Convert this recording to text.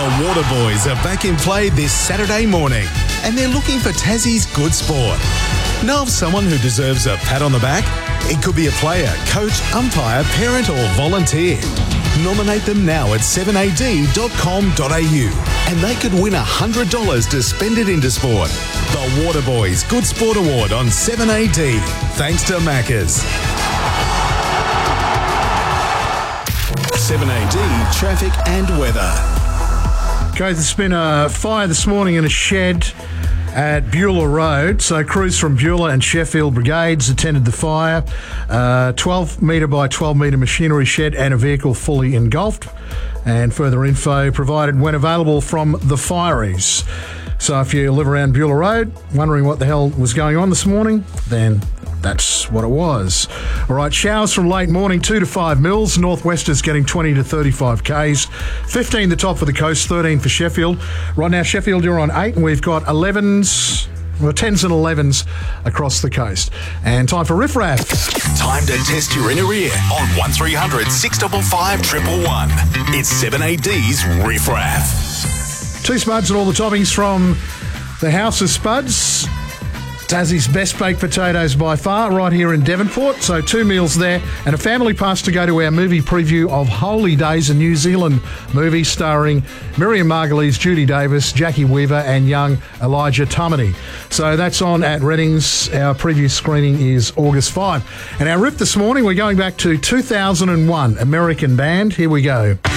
The Waterboys are back in play this Saturday morning, and they're looking for Tassie's good sport. Know of someone who deserves a pat on the back? It could be a player, coach, umpire, parent or volunteer. Nominate them now at 7ad.com.au and they could win $100 to spend it into sport. The Waterboys Good Sport Award on 7AD. Thanks to Macca's. 7AD traffic and weather. Okay, there's been a fire this morning in a shed at Beulah Road. So crews from Beulah and Sheffield Brigades attended the fire. 12 metre by 12 metre machinery shed and a vehicle fully engulfed. And further info provided when available from the fireys. So if you live around Beulah Road, wondering what the hell was going on this morning, then that's what it was. All right, showers from late morning, 2 to 5 mils. Northwesters getting 20 to 35 Ks. 15 the top for the coast, 13 for Sheffield. Right now, Sheffield, you're on 8, and we've got 10s and 11s across the coast. And time for Riff Raff. Time to test your inner ear on 1300 655 111. It's 7AD's Riff Raff. 2 spuds and all the toppings from the House of Spuds. Tassie's best baked potatoes by far, right here in Devonport. So 2 meals there and a family pass to go to our movie preview of Holy Days, a New Zealand movie starring Miriam Margolyes, Judy Davis, Jackie Weaver and young Elijah Tumity. So that's on at Readings. Our preview screening is August 5. And our riff this morning, we're going back to 2001, American band. Here we go.